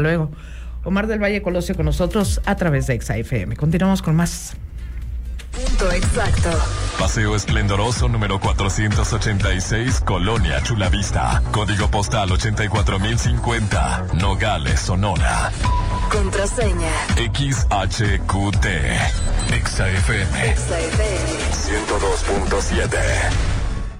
Luego, Omar del Valle Colosio con nosotros a través de XFM. Continuamos con más. Punto exacto. Paseo Esplendoroso número 486, Colonia Chulavista. Código postal 84050, Nogales, Sonora. Contraseña. XHQT. XFM. XFM 102.7.